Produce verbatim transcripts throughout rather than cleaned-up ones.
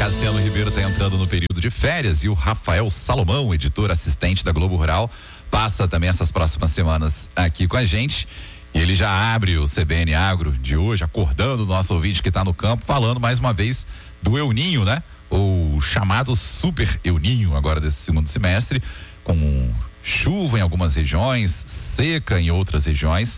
Cassiano Ribeiro está entrando no período de férias e o Rafael Salomão, editor assistente da Globo Rural, passa também essas próximas semanas aqui com a gente. E ele já abre o C B N Agro de hoje, acordando o nosso ouvinte que está no campo, falando mais uma vez do El Ninho, né? O chamado Super El Ninho, agora desse segundo semestre, com chuva em algumas regiões, seca em outras regiões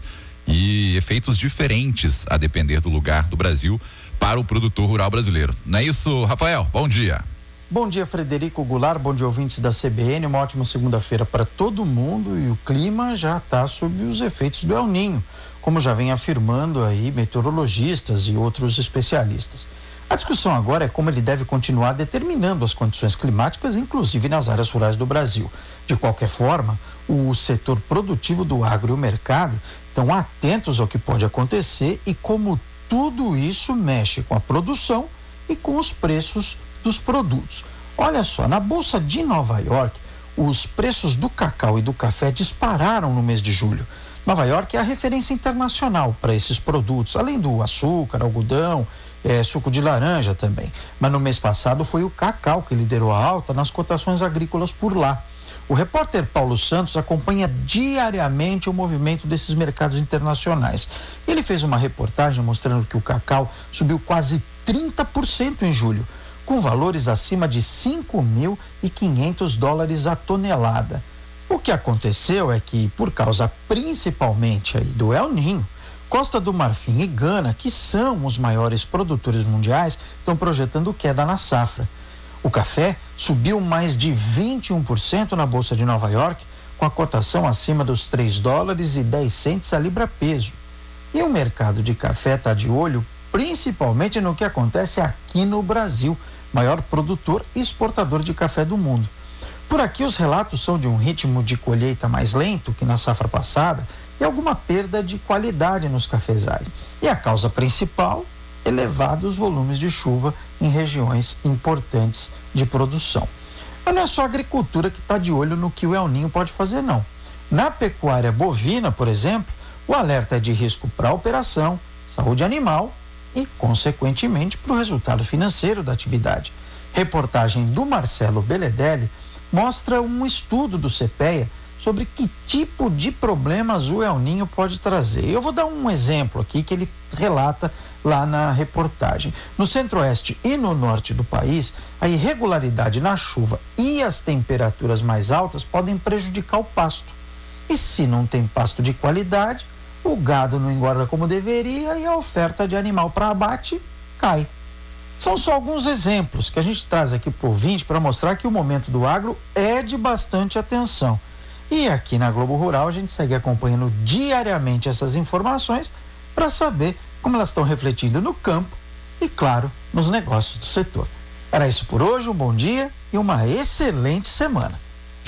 e efeitos diferentes a depender do lugar do Brasil para o produtor rural brasileiro. Não é isso, Rafael? Bom dia. Bom dia, Frederico Goulart, bom dia, ouvintes da C B N, uma ótima segunda-feira para todo mundo, e o clima já está sob os efeitos do El Ninho, como já vem afirmando aí meteorologistas e outros especialistas. A discussão agora é como ele deve continuar determinando as condições climáticas, inclusive nas áreas rurais do Brasil. De qualquer forma, o setor produtivo do agro e o mercado estão atentos ao que pode acontecer e como tudo isso mexe com a produção e com os preços dos produtos. Olha só, na Bolsa de Nova York, os preços do cacau e do café dispararam no mês de julho. Nova York é a referência internacional para esses produtos, além do açúcar, algodão, é, suco de laranja também. Mas no mês passado foi o cacau que liderou a alta nas cotações agrícolas por lá. O repórter Paulo Santos acompanha diariamente o movimento desses mercados internacionais. Ele fez uma reportagem mostrando que o cacau subiu quase trinta por cento em julho, com valores acima de cinco mil e quinhentos dólares a tonelada. O que aconteceu é que, por causa principalmente aí do El Ninho, Costa do Marfim e Gana, que são os maiores produtores mundiais, estão projetando queda na safra. O café subiu mais de vinte e um por cento na Bolsa de Nova York, com a cotação acima dos três dólares e dez centes a libra peso. E o mercado de café está de olho principalmente no que acontece aqui no Brasil, maior produtor e exportador de café do mundo. Por aqui os relatos são de um ritmo de colheita mais lento que na safra passada e alguma perda de qualidade nos cafezais. E a causa principal, elevados volumes de chuva em regiões importantes de produção. Mas não é só a agricultura que está de olho no que o El Ninho pode fazer, não. Na pecuária bovina, por exemplo, o alerta é de risco para a operação, saúde animal e, consequentemente, para o resultado financeiro da atividade. Reportagem do Marcelo Beledelli mostra um estudo do CEPEA sobre que tipo de problemas o El Ninho pode trazer. Eu vou dar um exemplo aqui que ele relata lá na reportagem. No centro-oeste e no norte do país, a irregularidade na chuva e as temperaturas mais altas podem prejudicar o pasto. E se não tem pasto de qualidade, o gado não engorda como deveria e a oferta de animal para abate cai. São só alguns exemplos que a gente traz aqui para o ouvinte para mostrar que o momento do agro é de bastante atenção. E aqui na Globo Rural a gente segue acompanhando diariamente essas informações para saber como elas estão refletindo no campo e, claro, nos negócios do setor. Era isso por hoje, um bom dia e uma excelente semana.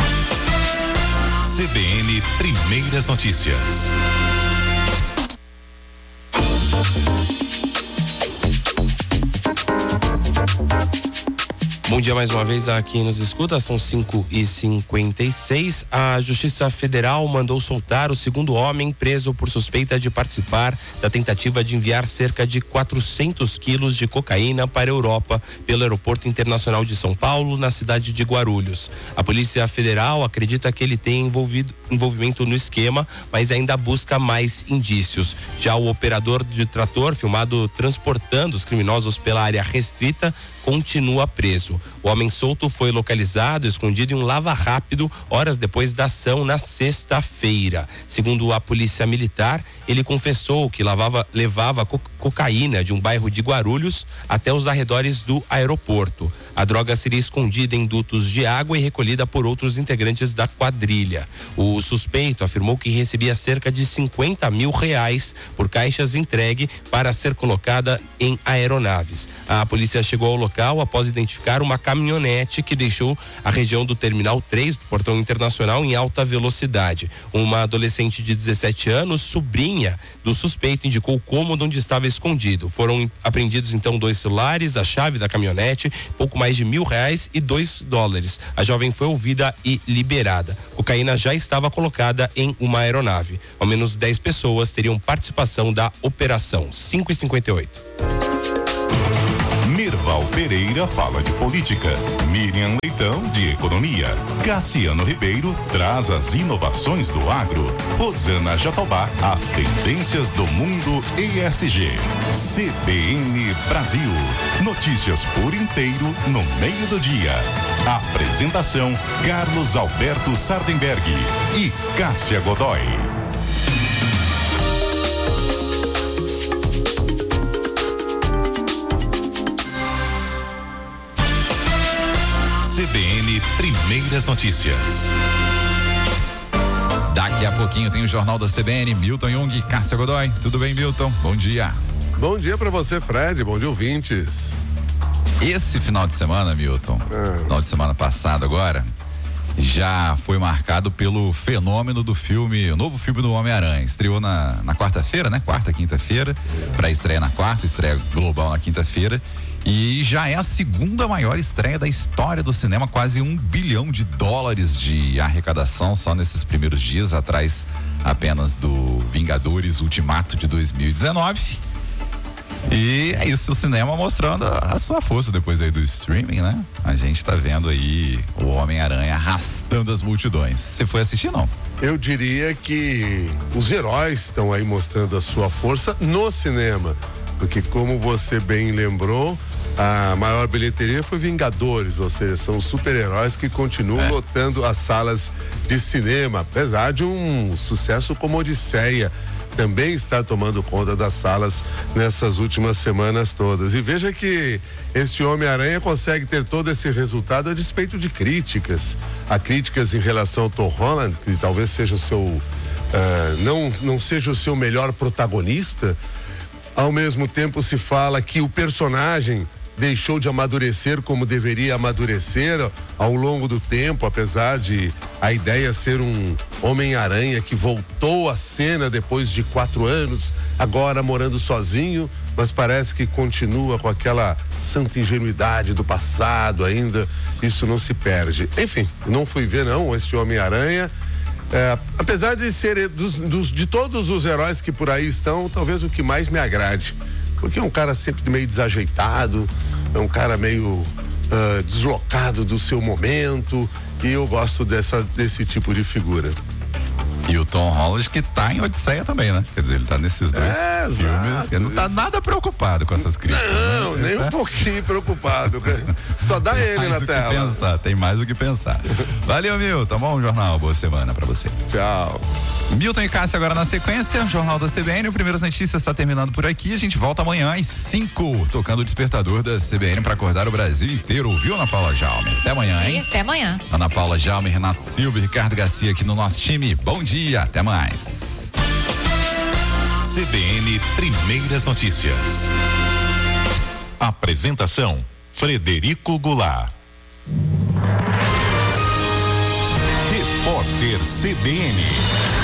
C B N Primeiras Notícias. Bom dia mais uma vez a quem nos escuta, são cinco e cinquenta e seis. A Justiça Federal mandou soltar o segundo homem preso por suspeita de participar da tentativa de enviar cerca de quatrocentos quilos de cocaína para a Europa pelo Aeroporto Internacional de São Paulo, na cidade de Guarulhos. A Polícia Federal acredita que ele tem envolvido, envolvimento no esquema, mas ainda busca mais indícios. Já o operador de trator, filmado transportando os criminosos pela área restrita, continua preso. O homem solto foi localizado, escondido em um lava-rápido, horas depois da ação na sexta-feira. Segundo a Polícia Militar, ele confessou que lavava, levava co- cocaína de um bairro de Guarulhos até os arredores do aeroporto. A droga seria escondida em dutos de água e recolhida por outros integrantes da quadrilha. O suspeito afirmou que recebia cerca de cinquenta mil reais por caixas entregue para ser colocada em aeronaves. A polícia chegou ao local após identificar uma caminhonete que deixou a região do Terminal três do Portão Internacional em alta velocidade. Uma adolescente de dezessete anos, sobrinha do suspeito, indicou o cômodo onde estava escondido. Foram apreendidos então dois celulares, a chave da caminhonete, pouco mais de mil reais e dois dólares. A jovem foi ouvida e liberada. Cocaína já estava colocada em uma aeronave. Ao menos dez pessoas teriam participação da operação. cinco e cinquenta e oito. Erval Pereira fala de política. Miriam Leitão de economia. Cassiano Ribeiro traz as inovações do agro. Rosana Jatobá, as tendências do mundo E S G. C B N Brasil. Notícias por inteiro no meio do dia. Apresentação Carlos Alberto Sardenberg e Cássia Godoy. C B N Primeiras Notícias. Daqui a pouquinho tem o Jornal da C B N, Milton Jung e Cássia Godoy. Tudo bem, Milton? Bom dia. Bom dia pra você, Fred. Bom dia, ouvintes. Esse final de semana, Milton, ah. final de semana passado agora, já foi marcado pelo fenômeno do filme, o novo filme do Homem-Aranha. Estreou na, na quarta-feira, né? Quarta, quinta-feira. Pra estreia na quarta, estreia global na quinta-feira. E já é a segunda maior estreia da história do cinema, quase um bilhão de dólares de arrecadação só nesses primeiros dias, atrás apenas do Vingadores Ultimato de dois mil e dezenove. E é isso, o cinema mostrando a sua força depois aí do streaming, né? A gente tá vendo aí o Homem-Aranha arrastando as multidões. Você foi assistir, não? Eu diria que os heróis estão aí mostrando a sua força no cinema. Porque, como você bem lembrou, a maior bilheteria foi Vingadores, ou seja, são super-heróis que continuam é. lotando as salas de cinema, apesar de um sucesso como Odisseia também estar tomando conta das salas nessas últimas semanas todas. E veja que este Homem-Aranha consegue ter todo esse resultado a despeito de críticas. Há críticas em relação ao Tom Holland, que talvez seja o seu uh, não, não seja o seu melhor protagonista. Ao mesmo tempo se fala que o personagem deixou de amadurecer como deveria amadurecer ao longo do tempo, apesar de a ideia ser um Homem-Aranha que voltou à cena depois de quatro anos, agora morando sozinho, mas parece que continua com aquela santa ingenuidade do passado ainda, isso não se perde. Enfim, não fui ver não este Homem-Aranha. É, apesar de ser dos, dos, de todos os heróis que por aí estão, talvez o que mais me agrade, porque é um cara sempre meio desajeitado, é um cara meio uh, deslocado do seu momento, e eu gosto dessa, desse tipo de figura. E o Tom Holland que tá em Odisseia também, né? Quer dizer, ele tá nesses dois é, filmes, exato, ele não tá isso. nada preocupado com essas críticas. Não, né? nem tá... um pouquinho preocupado. Só dá tem ele na tela. Pensar, tem mais o que pensar. Valeu, Milton. Bom jornal, boa semana pra você. Tchau. Milton e Cássia agora na sequência, Jornal da C B N, o Primeiras Notícias está terminando por aqui, a gente volta amanhã às cinco, tocando o despertador da C B N para acordar o Brasil inteiro, ouviu, Ana Paula Jaume? Até amanhã, hein? E até amanhã. Ana Paula Jaume, Renato Silva e Ricardo Garcia aqui no nosso time, bom dia, até mais. C B N Primeiras Notícias. Apresentação Frederico Goulart. Repórter C B N.